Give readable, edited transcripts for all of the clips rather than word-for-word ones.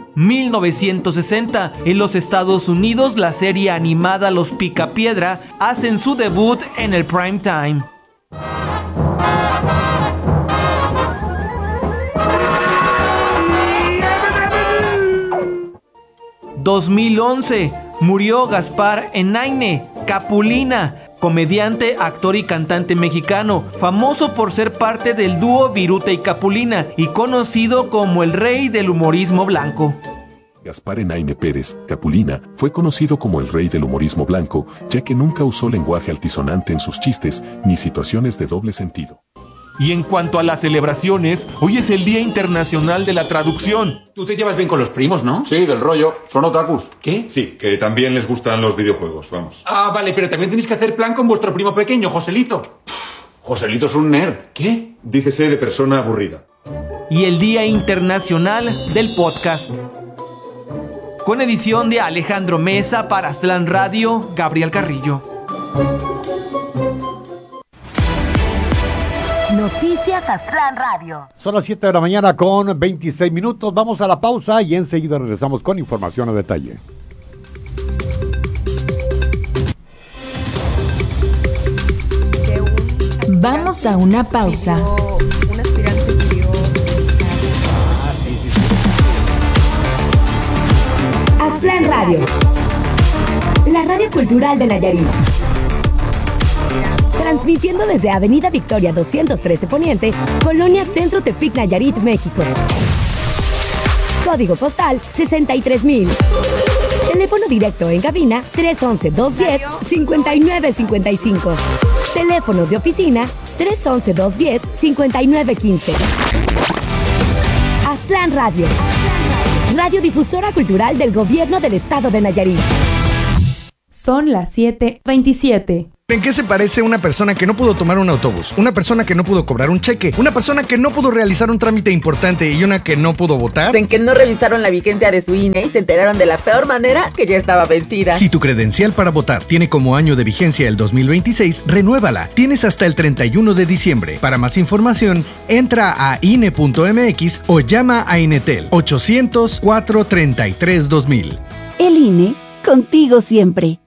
1960. En los Estados Unidos, la serie animada Los Picapiedra hacen su debut en el prime time. 2011. Murió Gaspar Enaine Capulina, comediante, actor y cantante mexicano, famoso por ser parte del dúo Viruta y Capulina y conocido como el rey del humorismo blanco. Gaspar Enaine Pérez Capulina fue conocido como el rey del humorismo blanco, ya que nunca usó lenguaje altisonante en sus chistes ni situaciones de doble sentido. Y en cuanto a las celebraciones, hoy es el Día Internacional de la Traducción. Tú te llevas bien con los primos, ¿no? Sí, del rollo. Son otakus. ¿Qué? Sí, que también les gustan los videojuegos, vamos. Ah, vale, pero también tenéis que hacer plan con vuestro primo pequeño, Joselito. Joselito es un nerd. ¿Qué? Dícese de persona aburrida. Y el Día Internacional del Podcast. Con edición de Alejandro Mesa para Aztlán Radio, Gabriel Carrillo. Noticias Aztlán Radio. Son las 7 de la mañana con 26 minutos. Vamos a la pausa y enseguida regresamos con información a detalle. Vamos a una pausa. Un aspirante pidió... Aztlán Radio, la radio cultural de Nayarit. Transmitiendo desde Avenida Victoria 213 Poniente, Colonia Centro Tepic, Nayarit, México. Código postal 63,000. Teléfono directo en cabina 311-210-5955. Teléfonos de oficina 311-210-5915. Aztlán Radio, radiodifusora cultural del Gobierno del Estado de Nayarit. Son las 7:27. ¿En qué se parece una persona que no pudo tomar un autobús? Una persona que no pudo cobrar un cheque, una persona que no pudo realizar un trámite importante y una que no pudo votar. En que no revisaron la vigencia de su INE y se enteraron de la peor manera que ya estaba vencida. Si tu credencial para votar tiene como año de vigencia el 2026, renuévala. Tienes hasta el 31 de diciembre. Para más información, entra a INE.mx o llama a Inetel 800-433-2000. El INE, contigo siempre.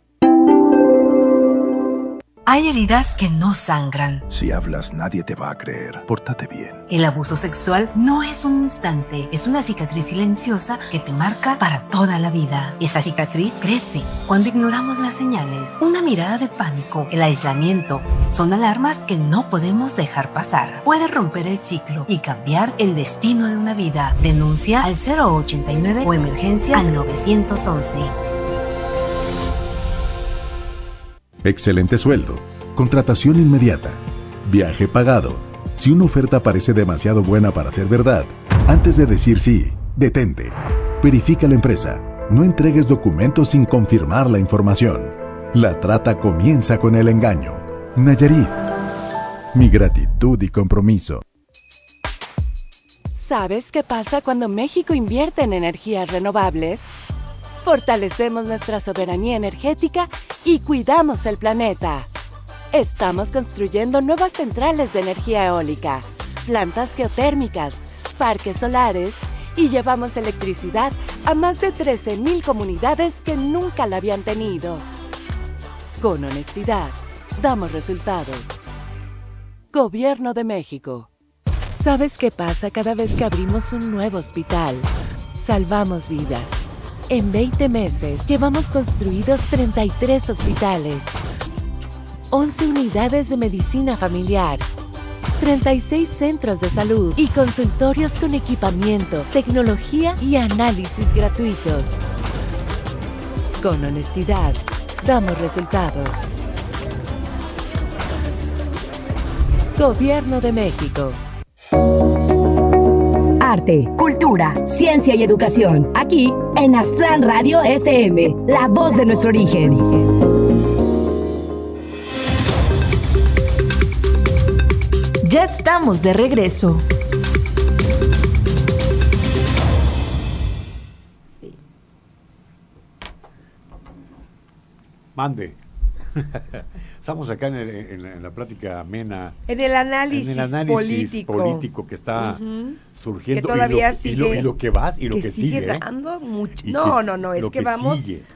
Hay heridas que no sangran. Si hablas, nadie te va a creer. Pórtate bien. El abuso sexual no es un instante, es una cicatriz silenciosa que te marca para toda la vida. Esa cicatriz crece cuando ignoramos las señales. Una mirada de pánico, el aislamiento, son alarmas que no podemos dejar pasar. Puede romper el ciclo y cambiar el destino de una vida. Denuncia al 089 o emergencia al 911. Excelente sueldo, contratación inmediata, viaje pagado. Si una oferta parece demasiado buena para ser verdad, antes de decir sí, detente. Verifica la empresa. No entregues documentos sin confirmar la información. La trata comienza con el engaño. Nayarit. Mi gratitud y compromiso. ¿Sabes qué pasa cuando México invierte en energías renovables? Fortalecemos nuestra soberanía energética y cuidamos el planeta. Estamos construyendo nuevas centrales de energía eólica, plantas geotérmicas, parques solares y llevamos electricidad a más de 13,000 comunidades que nunca la habían tenido. Con honestidad, damos resultados. Gobierno de México. ¿Sabes qué pasa cada vez que abrimos un nuevo hospital? Salvamos vidas. En 20 meses llevamos construidos 33 hospitales, 11 unidades de medicina familiar, 36 centros de salud y consultorios con equipamiento, tecnología y análisis gratuitos. Con honestidad, damos resultados. Gobierno de México. Arte, cultura, ciencia y educación. Aquí en Aztlán Radio FM, la voz de nuestro origen. Ya estamos de regreso. Mande. Estamos acá en la plática amena. En el análisis político que está surgiendo. Que todavía sigue. Y lo que vas y lo que sigue. Dando mucho. No, es que vamos.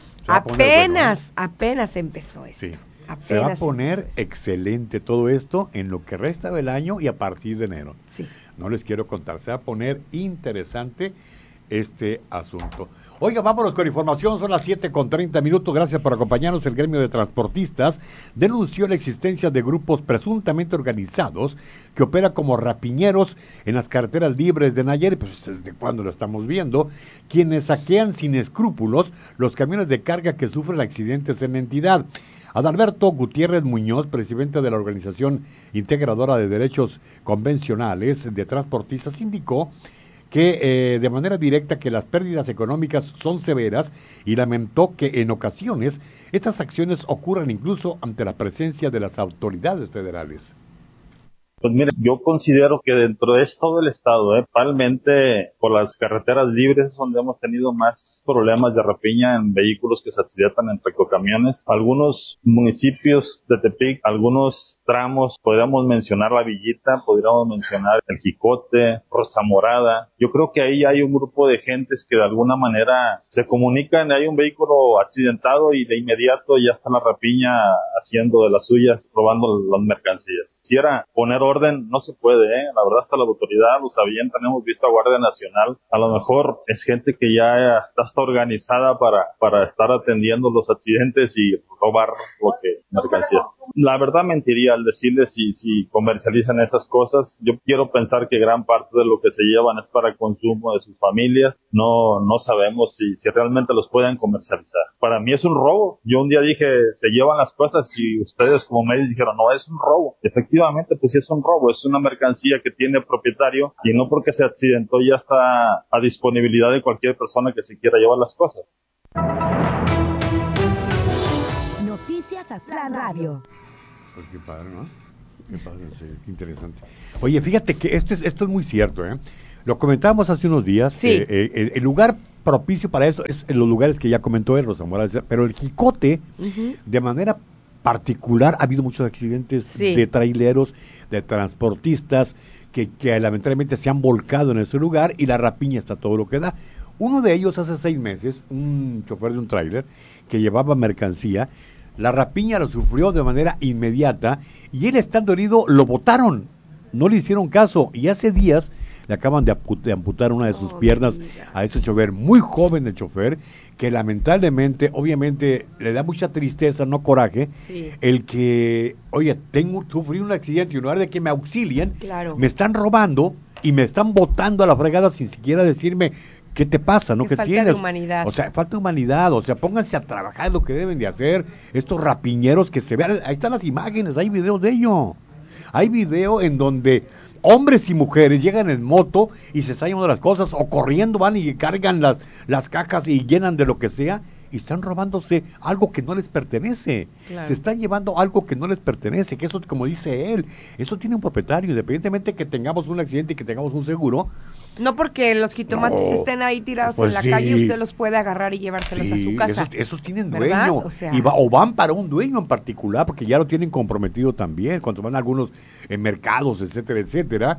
Apenas empezó esto. Sí. Se va a poner excelente todo esto en lo que resta del año y a partir de enero. Sí. No les quiero contar, se va a poner interesante este asunto. Oiga, vámonos con información, son las 7:30, gracias por acompañarnos. El gremio de transportistas denunció la existencia de grupos presuntamente organizados que operan como rapiñeros en las carreteras libres de Nayarit, pues desde cuándo lo estamos viendo, quienes saquean sin escrúpulos los camiones de carga que sufren accidentes en la entidad. Adalberto Gutiérrez Muñoz, presidente de la Organización Integradora de Derechos Convencionales de Transportistas, indicó que de manera directa que las pérdidas económicas son severas y lamentó que en ocasiones estas acciones ocurran incluso ante la presencia de las autoridades federales. Pues mire, yo considero que dentro de todo el estado, principalmente por las carreteras libres es donde hemos tenido más problemas de rapiña en vehículos que se accidentan en tractocamiones. Algunos municipios de Tepic, algunos tramos, podríamos mencionar La Villita, podríamos mencionar El Jicote, Rosa Morada. Yo creo que ahí hay un grupo de gentes que de alguna manera se comunican, hay un vehículo accidentado y de inmediato ya está la rapiña haciendo de las suyas, robando las mercancías. Quisiera poner orden, no se puede, la verdad hasta la autoridad lo sabían, hemos visto a Guardia Nacional, a lo mejor es gente que ya está organizada para estar atendiendo los accidentes y robar lo que mercancía. La verdad mentiría al decirles si comercializan esas cosas. Yo quiero pensar que gran parte de lo que se llevan es para consumo de sus familias. No sabemos si realmente los pueden comercializar. Para mí es un robo. Yo un día dije, se llevan las cosas y ustedes como medios dijeron, no, es un robo. Efectivamente, pues sí es un robo. Es una mercancía que tiene propietario y no porque se accidentó ya está a disponibilidad de cualquier persona que se quiera llevar las cosas. Noticias Aztlán Radio. Pues qué padre, ¿no? Qué padre, sí, qué interesante. Oye, fíjate que esto es muy cierto, ¿eh? Lo comentábamos hace unos días. Sí. El lugar propicio para esto es en los lugares que ya comentó Rosa Morales, pero el Jicote, de manera particular, ha habido muchos accidentes de traileros, de transportistas, que lamentablemente se han volcado en ese lugar y la rapiña está todo lo que da. Uno de ellos hace 6 meses, un chofer de un tráiler que llevaba mercancía, la rapiña lo sufrió de manera inmediata y él estando herido lo botaron, no le hicieron caso y hace días le acaban de amputar una de sus piernas a ese chofer, muy joven el chofer, que lamentablemente, obviamente, le da mucha tristeza, no coraje, el que, oye, sufrí un accidente y en lugar de que me auxilien, me están robando y me están botando a la fregada sin siquiera decirme qué te pasa, ¿no? ¿Qué tienes? Falta de humanidad. O sea, falta de humanidad, o sea, pónganse a trabajar lo que deben de hacer, estos rapiñeros que se vean, ahí están las imágenes, hay videos de ello. Hay video en donde hombres y mujeres llegan en moto y se están llevando las cosas, o corriendo van y cargan las cajas y llenan de lo que sea, y están robándose algo que no les pertenece. Se están llevando algo que no les pertenece, que eso, como dice él, eso tiene un propietario, independientemente que tengamos un accidente y que tengamos un seguro. No porque los jitomates estén ahí tirados en la calle, usted los puede agarrar y llevárselos a su casa. Esos tienen dueño, o sea, o van para un dueño en particular, porque ya lo tienen comprometido también, cuando van a algunos mercados, etcétera, etcétera,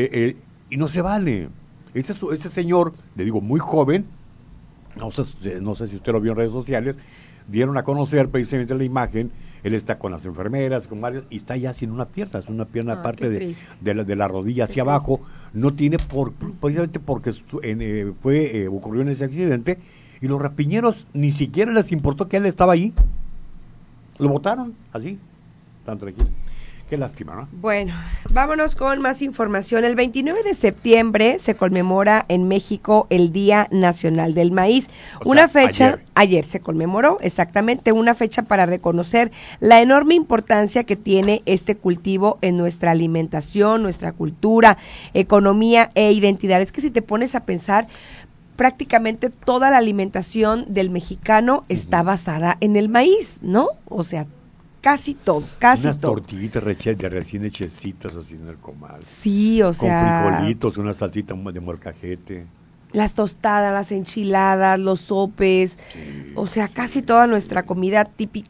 y no se vale. Ese señor, le digo, muy joven, no sé si usted lo vio en redes sociales, dieron a conocer precisamente la imagen, él está con las enfermeras, con varios, y está ya sin una pierna, es una pierna aparte de la rodilla hacia abajo, no tiene precisamente porque ocurrió en ese accidente, y los rapiñeros ni siquiera les importó que él estaba ahí, lo botaron así, tan tranquilo. Qué lástima, ¿no? Bueno, vámonos con más información. El 29 de septiembre se conmemora en México el Día Nacional del Maíz. Una fecha, ayer se conmemoró, exactamente, una fecha para reconocer la enorme importancia que tiene este cultivo en nuestra alimentación, nuestra cultura, economía e identidad. Es que si te pones a pensar, prácticamente toda la alimentación del mexicano está basada en el maíz, ¿no? O sea, casi todo. Unas tortillitas recién hechecitas así en el comal. Sí, o sea. Con frijolitos, una salsita de molcajete. Las tostadas, las enchiladas, los sopes. Sí, o sea, casi toda nuestra comida típica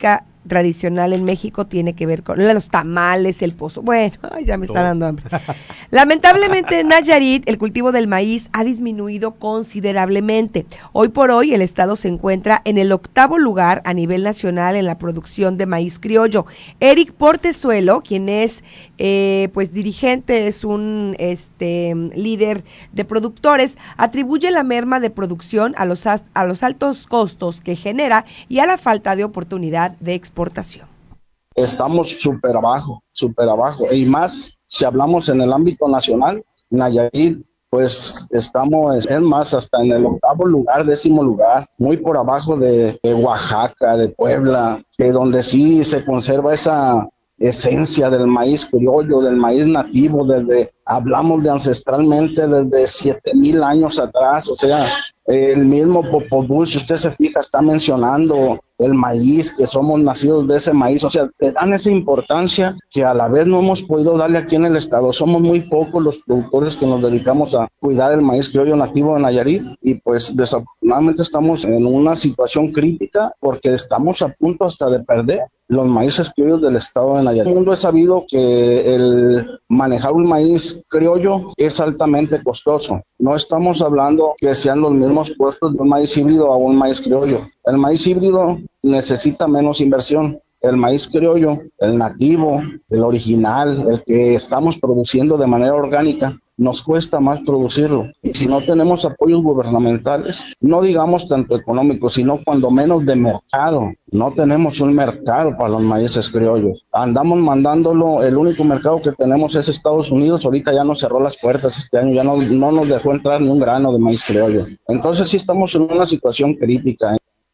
tradicional en México tiene que ver con los tamales, el pozo. Bueno, ay, ya me está dando hambre. Lamentablemente en Nayarit el cultivo del maíz ha disminuido considerablemente. Hoy por hoy el estado se encuentra en el 8º lugar a nivel nacional en la producción de maíz criollo. Eric Portezuelo, quien es pues dirigente, es un líder de productores, atribuye la merma de producción a los altos costos que genera y a la falta de oportunidad de exportación. Estamos súper abajo, y más si hablamos en el ámbito nacional. Nayarit, pues estamos, es más, hasta en el 8º lugar, 10º lugar, muy por abajo de Oaxaca, de Puebla, que donde sí se conserva esa esencia del maíz criollo, del maíz nativo, hablamos de ancestralmente desde 7,000 años atrás. O sea, el mismo Popol Vuh, si usted se fija, está mencionando el maíz, que somos nacidos de ese maíz. O sea, te dan esa importancia que a la vez no hemos podido darle aquí en el estado. Somos muy pocos los productores que nos dedicamos a cuidar el maíz criollo nativo de Nayarit, y pues desafortunadamente estamos en una situación crítica porque estamos a punto hasta de perder los maíces criollos del estado de Nayarit. El mundo es sabido que el manejar un maíz criollo es altamente costoso. No estamos hablando que sean los mismos costos de un maíz híbrido a un maíz criollo. El maíz híbrido necesita menos inversión. El maíz criollo, el nativo, el original, el que estamos produciendo de manera orgánica, nos cuesta más producirlo. Y si no tenemos apoyos gubernamentales, no digamos tanto económicos, sino cuando menos de mercado. No tenemos un mercado para los maíces criollos. Andamos mandándolo, el único mercado que tenemos es Estados Unidos. Ahorita ya nos cerró las puertas este año, ya no nos dejó entrar ni un grano de maíz criollo. Entonces sí estamos en una situación crítica.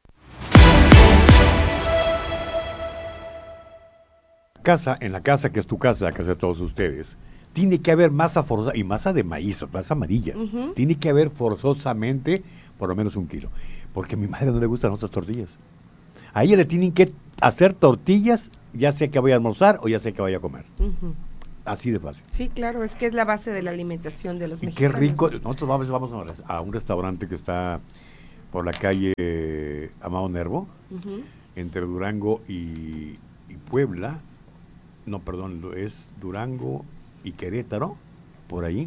En la casa que es tu casa, la casa de todos ustedes, tiene que haber masa forzosa, y masa de maíz, masa amarilla. Tiene que haber forzosamente por lo menos 1 kilo. Porque a mi madre no le gustan otras tortillas. A ella le tienen que hacer tortillas, ya sea que vaya a almorzar o ya sea que vaya a comer. Así de fácil. Sí, claro, es que es la base de la alimentación de los y mexicanos. Qué rico. Nosotros vamos a un restaurante que está por la calle Amado Nervo, entre Durango y Puebla. No, perdón, es Durango y Querétaro, por ahí.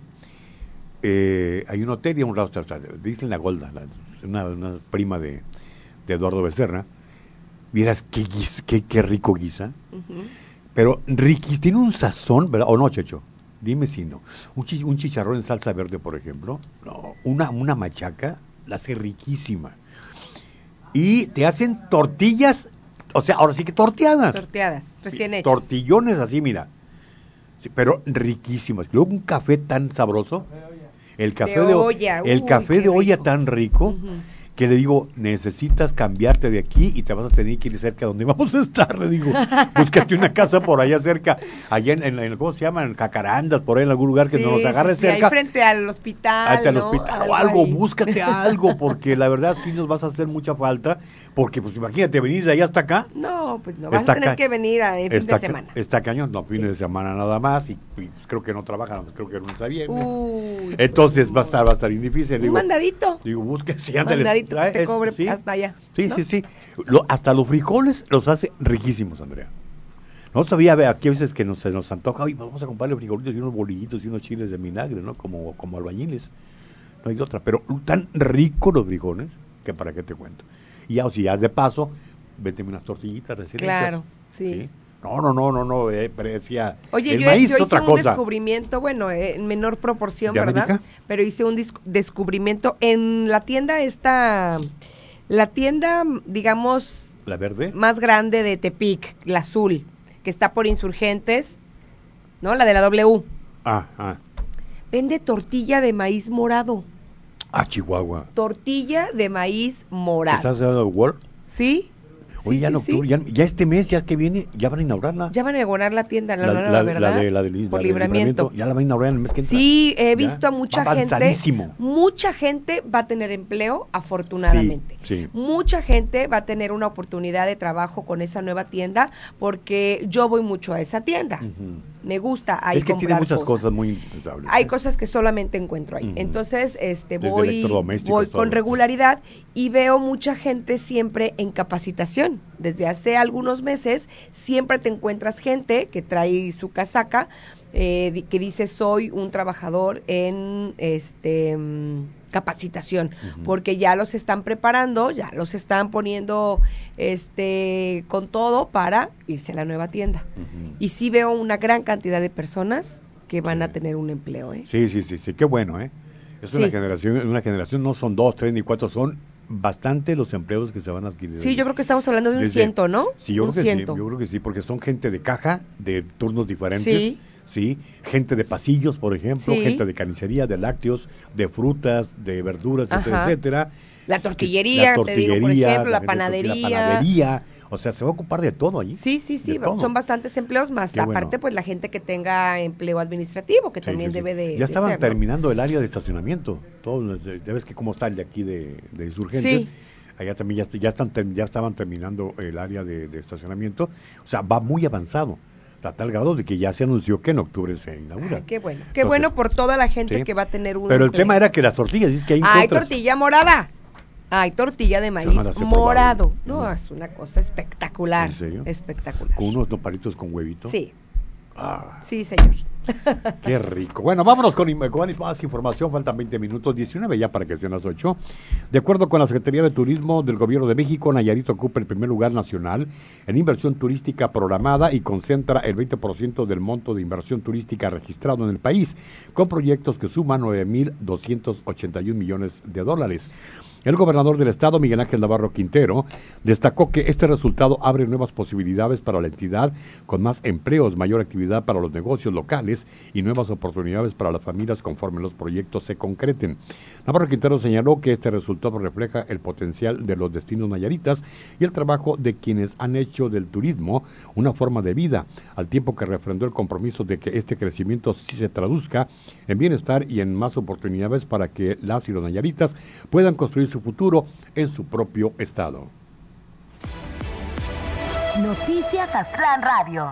Hay un hotel y un restaurante, dicen La Golda, una prima de Eduardo Becerra. Vieras qué rico guisa. Pero riquísimo, tiene un sazón, ¿verdad? ¿O no, Checho? Dime si no. Un chicharrón en salsa verde, por ejemplo. No, una machaca, la hace riquísima. Y te hacen tortillas. O sea, ahora sí que torteadas, recién hechas. Tortillones así, mira. Sí, pero riquísimas. Luego un café tan sabroso. El café de olla. El café de olla tan rico. Que le digo, necesitas cambiarte de aquí y te vas a tener que ir cerca donde vamos a estar. Le digo, búscate una casa por allá cerca, allá en ¿cómo se llama? En Jacarandas, por ahí en algún lugar que nos agarre cerca. Ahí frente al hospital, al hospital o algo, búscate algo, porque la verdad sí nos vas a hacer mucha falta, porque pues imagínate venir de allá hasta acá. No, pues no, vas a tener que venir en fin de semana. Está cañón, no, fines de semana nada más, y creo que no trabajan, creo que lunes a viernes. Entonces va a estar difícil. Un mandadito. Digo, búsquese, ándale. Que te cobre sí, hasta allá. Sí, ¿no? Sí. Hasta los frijoles los hace riquísimos, Andrea. No sabía, aquí a veces que se nos antoja, oye, vamos a comprarle frijolitos y unos bolillitos y unos chiles de vinagre, ¿no? Como albañiles. No hay otra. Pero tan ricos los frijoles que para qué te cuento. Y ya, o si ya de paso, véteme unas tortillitas recién hechas. Claro, sí. No, pero decía, oye, el yo maíz hice otra un cosa. descubrimiento, bueno, en menor proporción, ¿De ¿verdad? América? Pero hice un descubrimiento en la tienda digamos, ¿La verde? Más grande de Tepic, la azul, que está por Insurgentes, ¿no? La de la W. Vende tortilla de maíz morado. Chihuahua. Tortilla de maíz morado. ¿Estás hablando de World? Sí. Oye, ya en octubre, ya este mes, ya que viene, ya van a inaugurarla. Ya van a inaugurar la tienda, la ¿verdad? Por Libramiento. Ya la van a inaugurar en el mes que entra. Sí, he visto a mucha gente. Mucha gente va a tener empleo, afortunadamente. Sí. Mucha gente va a tener una oportunidad de trabajo con esa nueva tienda, porque yo voy mucho a esa tienda, me gusta ahí es que comprar tiene muchas cosas muy indispensables. Hay cosas que solamente encuentro ahí. Entonces, voy todo. con regularidad y veo mucha gente siempre en capacitación. Desde hace algunos meses siempre te encuentras gente que trae su casaca, que dice soy un trabajador en capacitación, porque ya los están preparando, ya los están poniendo con todo para irse a la nueva tienda. Y sí veo una gran cantidad de personas que van a tener un empleo. Sí, qué bueno, es una generación, no son 2, 3 ni 4, son bastante los empleos que se van a adquirir. Sí, yo creo que estamos hablando de un 100, ¿no? Sí, yo creo que sí, porque son gente de caja, de turnos diferentes. Sí, gente de pasillos, por ejemplo, gente de carnicería, de lácteos, de frutas, de verduras, etcétera. La tortillería, te digo, por ejemplo, la panadería. O sea, se va a ocupar de todo allí. Sí, son bastantes empleos más. Qué aparte, bueno. Pues la gente que tenga empleo administrativo, que también debe de ya estaban ser, terminando el área de estacionamiento. Todo, ya ves que cómo está el de aquí de Insurgentes. Sí. Allá también ya estaban terminando el área de estacionamiento. O sea, va muy avanzado. A tal grado de que ya se anunció que en octubre se inaugura. Qué bueno. Qué bueno por toda la gente que va a tener un Pero el tema era que las tortillas, dices que ahí hay tortilla morada. Hay tortilla de maíz morado. No, es una cosa espectacular. ¿En serio? Espectacular. Con unos nopalitos con huevito. Sí. Sí, señor. Qué rico. Bueno, vámonos con más información. Faltan 20 minutos, 19 ya para que sean las 8. De acuerdo con la Secretaría de Turismo del Gobierno de México, Nayarit ocupa el primer lugar nacional en inversión turística programada y concentra el 20% del monto de inversión turística registrado en el país, con proyectos que suman 9.281 millones de dólares. El gobernador del estado, Miguel Ángel Navarro Quintero, destacó que este resultado abre nuevas posibilidades para la entidad, con más empleos, mayor actividad para los negocios locales y nuevas oportunidades para las familias conforme los proyectos se concreten. Navarro Quintero señaló que este resultado refleja el potencial de los destinos nayaritas y el trabajo de quienes han hecho del turismo una forma de vida, al tiempo que refrendó el compromiso de que este crecimiento sí se traduzca en bienestar y en más oportunidades para que las y los nayaritas puedan construir su futuro en su propio estado. Noticias Aztlán Radio.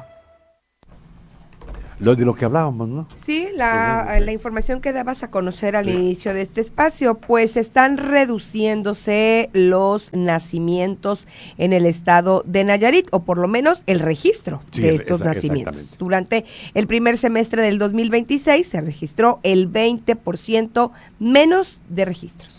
De lo que hablábamos, ¿no? Sí, la información que dabas a conocer al inicio de este espacio, pues están reduciéndose los nacimientos en el estado de Nayarit, o por lo menos el registro de estos nacimientos. Durante el primer semestre del 2026 se registró el 20% menos de registros.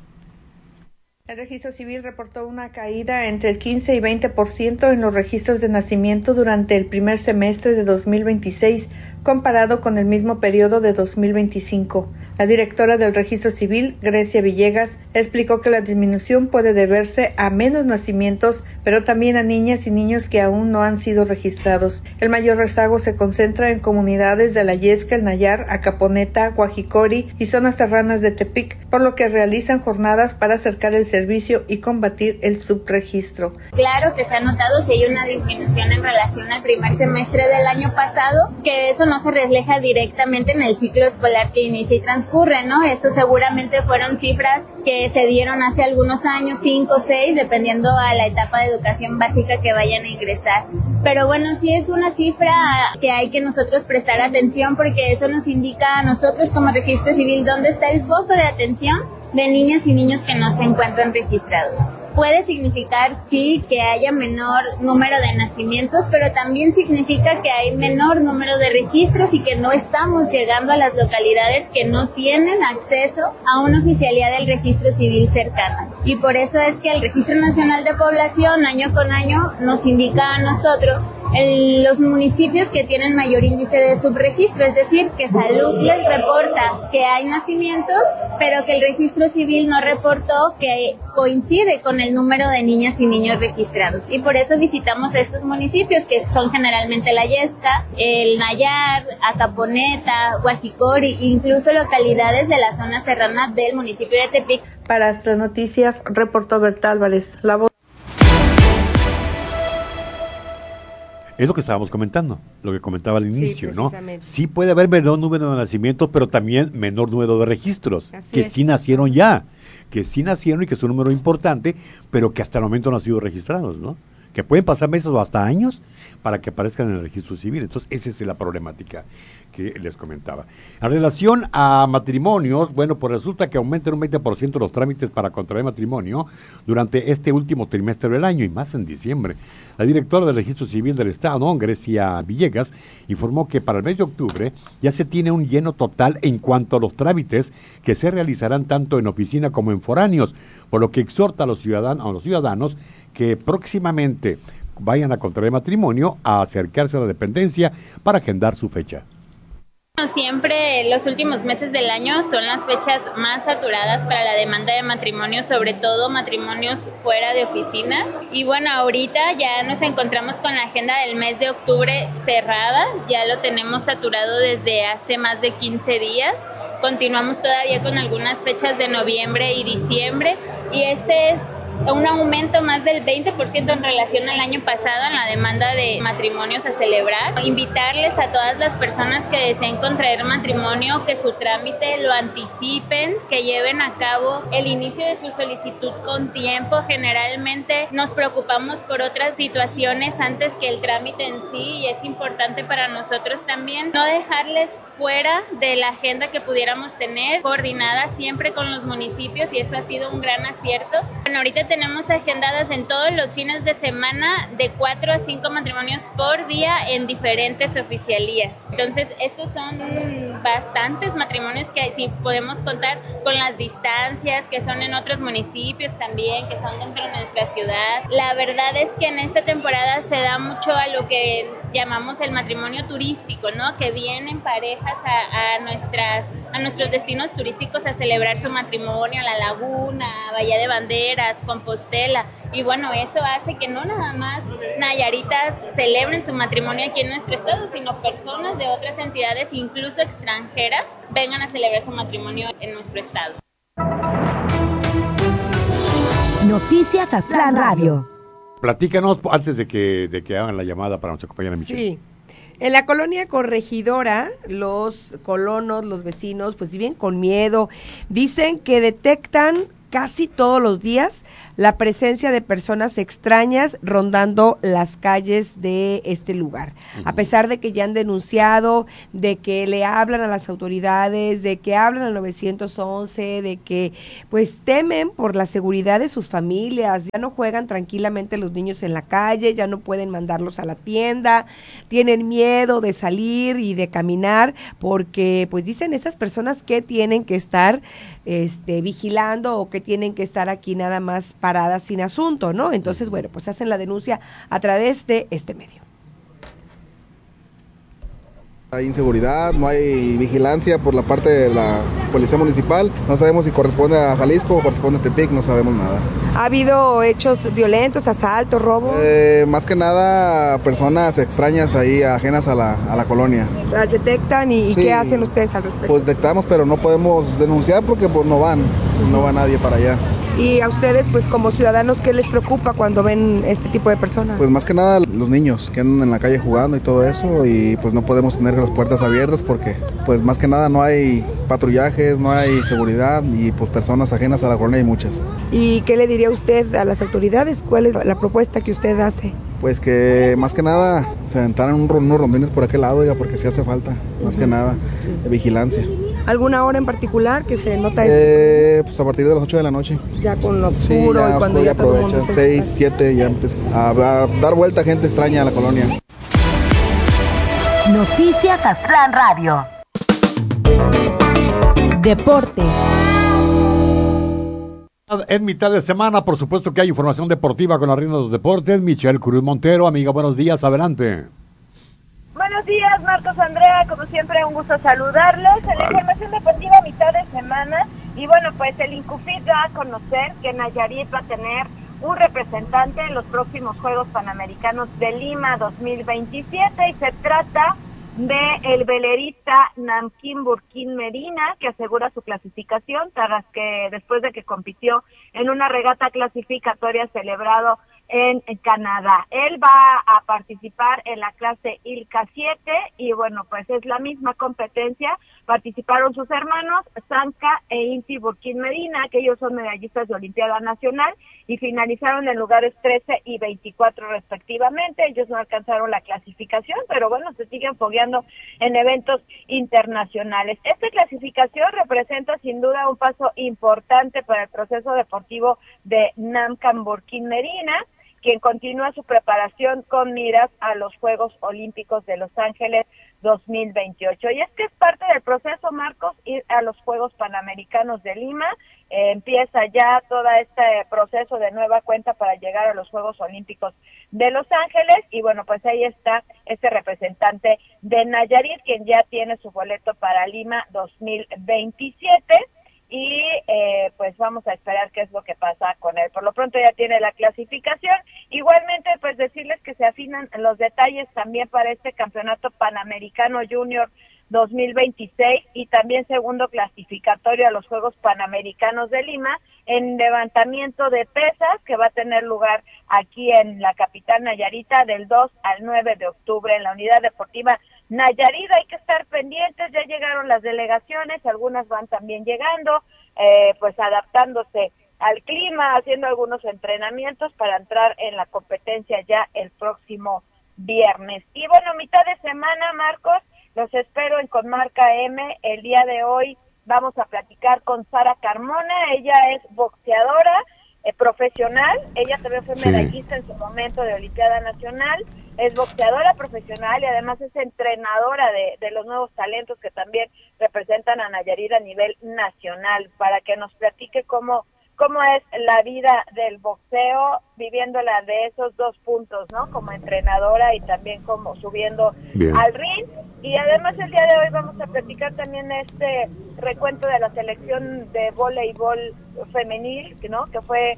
El Registro Civil reportó una caída entre el 15 y 20% en los registros de nacimiento durante el primer semestre de 2026, comparado con el mismo periodo de 2025. La directora del Registro Civil, Grecia Villegas, explicó que la disminución puede deberse a menos nacimientos, pero también a niñas y niños que aún no han sido registrados. El mayor rezago se concentra en comunidades de La Yesca, El Nayar, Acaponeta, Guajicori y zonas serranas de Tepic, por lo que realizan jornadas para acercar el servicio y combatir el subregistro. Claro que se ha notado si hay una disminución en relación al primer semestre del año pasado, que eso no se refleja directamente en el ciclo escolar que inicia y transcurre, ¿no? Eso seguramente fueron cifras que se dieron hace algunos años, 5 o 6, dependiendo a la etapa de educación básica que vayan a ingresar. Pero bueno, sí es una cifra que hay que nosotros prestar atención, porque eso nos indica a nosotros como Registro Civil dónde está el foco de atención de niñas y niños que no se encuentran registrados. Puede significar, sí, que haya menor número de nacimientos, pero también significa que hay menor número de registros y que no estamos llegando a las localidades que no tienen acceso a una oficialía del registro civil cercana. Y por eso es que el Registro Nacional de Población, año con año, nos indica a nosotros los municipios que tienen mayor índice de subregistro, es decir, que Salud les reporta que hay nacimientos, pero que el registro civil no reportó que coincide con el número de niñas y niños registrados. Y por eso visitamos estos municipios, que son generalmente La Yesca, El Nayar, Acaponeta, Guajicori, incluso localidades de la zona serrana del municipio de Tepic. Para Astronoticias, reportó Berta Álvarez, la voz. Es lo que estábamos comentando, lo que comentaba al inicio, ¿no? Sí puede haber menor número de nacimientos, pero también menor número de registros, sí nacieron ya, que sí nacieron y que es un número importante, pero que hasta el momento no han sido registrados, ¿no? que pueden pasar meses o hasta años para que aparezcan en el registro civil. Entonces, esa es la problemática que les comentaba. En relación a matrimonios, bueno, pues resulta que aumentan un 20% los trámites para contraer matrimonio durante este último trimestre del año y más en diciembre. La directora del Registro Civil del Estado, Grecia Villegas, informó que para el mes de octubre ya se tiene un lleno total en cuanto a los trámites que se realizarán tanto en oficina como en foráneos, por lo que exhorta a los ciudadanos que próximamente vayan a contraer matrimonio a acercarse a la dependencia para agendar su fecha. Siempre los últimos meses del año son las fechas más saturadas para la demanda de matrimonio, sobre todo matrimonios fuera de oficinas. Y bueno, ahorita ya nos encontramos con la agenda del mes de octubre cerrada, ya lo tenemos saturado desde hace más de 15 días. Continuamos todavía con algunas fechas de noviembre y diciembre y este es un aumento más del 20% en relación al año pasado en la demanda de matrimonios a celebrar. Invitarles a todas las personas que deseen contraer matrimonio que su trámite lo anticipen, que lleven a cabo el inicio de su solicitud con tiempo. Generalmente nos preocupamos por otras situaciones antes que el trámite en sí y es importante para nosotros también no dejarles fuera de la agenda que pudiéramos tener, coordinada siempre con los municipios y eso ha sido un gran acierto. Bueno, ahorita tenemos agendadas en todos los fines de semana de 4 a 5 matrimonios por día en diferentes oficialías. Entonces, estos son bastantes matrimonios que sí podemos contar con las distancias que son en otros municipios también, que son dentro de nuestra ciudad. La verdad es que en esta temporada se da mucho a lo que llamamos el matrimonio turístico, ¿no? Que vienen parejas a nuestros destinos turísticos a celebrar su matrimonio, a La Laguna, Bahía de Banderas, Compostela. Y bueno, eso hace que no nada más nayaritas celebren su matrimonio aquí en nuestro estado, sino personas de otras entidades, incluso extranjeras, vengan a celebrar su matrimonio en nuestro estado. Noticias Aztlán Radio. Platícanos antes de que hagan la llamada para nuestra compañera Michelle. Sí. En la colonia Corregidora, los colonos, los vecinos, pues viven con miedo. Dicen que detectan casi todos los días la presencia de personas extrañas rondando las calles de este lugar. A pesar de que ya han denunciado, de que le hablan a las autoridades, de que hablan al 911, de que pues temen por la seguridad de sus familias, ya no juegan tranquilamente los niños en la calle, ya no pueden mandarlos a la tienda, tienen miedo de salir y de caminar porque pues dicen esas personas que tienen que estar vigilando o que tienen que estar aquí nada más paradas sin asunto, ¿no? Entonces, bueno, pues hacen la denuncia a través de este medio. Hay inseguridad, no hay vigilancia por la parte de la policía municipal, no sabemos si corresponde a Jalisco o corresponde a Tepic, no sabemos nada. ¿Ha habido hechos violentos, asaltos, robos? Más que nada personas extrañas ahí, ajenas a la colonia. ¿Las detectan y sí. ¿Qué hacen ustedes al respecto? Pues detectamos, pero no podemos denunciar porque pues no va nadie para allá. Y a ustedes, pues como ciudadanos, ¿qué les preocupa cuando ven este tipo de personas? Pues más que nada los niños que andan en la calle jugando y todo eso y pues no podemos tener las puertas abiertas porque pues más que nada no hay patrullajes, no hay seguridad y pues personas ajenas a la colonia hay muchas. ¿Y qué le diría usted a las autoridades? ¿Cuál es la propuesta que usted hace? Pues que más que nada se aventaran unos rondines por aquel lado, oiga, porque sí hace falta, más que nada, de vigilancia. ¿Alguna hora en particular que se nota esto? Pues a partir de las 8 de la noche. Ya con lo oscuro y cuando ya todo el mundo 6, 7, ya empieza a dar vuelta gente extraña a la colonia. Noticias Aztlán Radio. Deportes. Es mitad de semana, por supuesto que hay información deportiva con la reina de los deportes, Michelle Cruz Montero. Amiga, buenos días, adelante. Buenos días, Marcos, Andrea, como siempre un gusto saludarlos. En la información deportiva mitad de semana, y bueno, pues el INCUFIT da a conocer que Nayarit va a tener un representante en los próximos Juegos Panamericanos de Lima 2027, y se trata de el velerista Namkin Burkin Medina, que asegura su clasificación tras que después de que compitió en una regata clasificatoria celebrado en Canadá. Él va a participar en la clase ILCA 7 y bueno, pues es la misma competencia Participaron sus hermanos, Zanca e Inti Burkin Medina, que ellos son medallistas de Olimpiada Nacional, y finalizaron en lugares 13 y 24 respectivamente. Ellos no alcanzaron la clasificación, pero bueno, se siguen fogueando en eventos internacionales. Esta clasificación representa sin duda un paso importante para el proceso deportivo de Namkan Burkin Medina, quien continúa su preparación con miras a los Juegos Olímpicos de Los Ángeles 2028. Y es que es parte del proceso, Marcos, ir a los Juegos Panamericanos de Lima. Empieza ya todo este proceso de nueva cuenta para llegar a los Juegos Olímpicos de Los Ángeles, y bueno, pues ahí está este representante de Nayarit, quien ya tiene su boleto para Lima 2027. Y pues vamos a esperar qué es lo que pasa con él. Por lo pronto ya tiene la clasificación. Igualmente, pues decirles que se afinan los detalles también para este Campeonato Panamericano Junior 2026 y también segundo clasificatorio a los Juegos Panamericanos de Lima en levantamiento de pesas, que va a tener lugar aquí en la capital Nayarita del 2 al 9 de octubre en la Unidad Deportiva Nayarit. Hay que estar pendientes, ya llegaron las delegaciones, algunas van también llegando, pues adaptándose al clima, haciendo algunos entrenamientos para entrar en la competencia ya el próximo viernes. Y bueno, mitad de semana, Marcos, los espero en Conmarca M. El día de hoy vamos a platicar con Sara Carmona. Ella es boxeadora profesional, ella también fue medallista en su momento de Olimpiada Nacional, es boxeadora profesional y además es entrenadora de los nuevos talentos que también representan a Nayarit a nivel nacional, para que nos platique cómo es la vida del boxeo, viviéndola de esos dos puntos, ¿no? Como entrenadora y también como subiendo al ring. Y además el día de hoy vamos a platicar también este recuento de la selección de voleibol femenil, ¿no? Que fue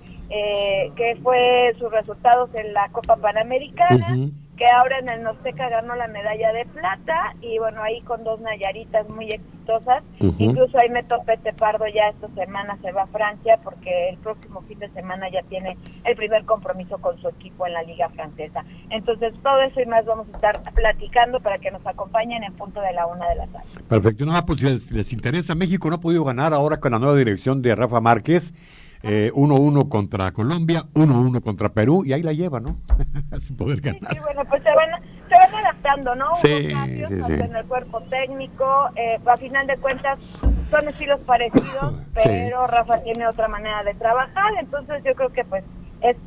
sus resultados en la Copa Panamericana, que ahora en el Nosteca ganó la medalla de plata, y bueno, ahí con dos nayaritas muy exitosas. Incluso ahí me topé Pardo ya esta semana se va a Francia, porque el próximo fin de semana ya tiene el primer compromiso con su equipo en la Liga Francesa. Entonces todo eso y más vamos a estar platicando para que nos acompañen en punto de la 1 de la tarde. Perfecto. No, pues si les interesa, México no ha podido ganar ahora con la nueva dirección de Rafa Márquez. 1-1 contra Colombia, 1-1 contra Perú, y ahí la lleva, ¿no? Sin poder ganar. Sí, bueno, pues se van adaptando, ¿no? Hubo cambios en el cuerpo técnico, a final de cuentas son estilos parecidos, pero Rafa tiene otra manera de trabajar, entonces yo creo que pues es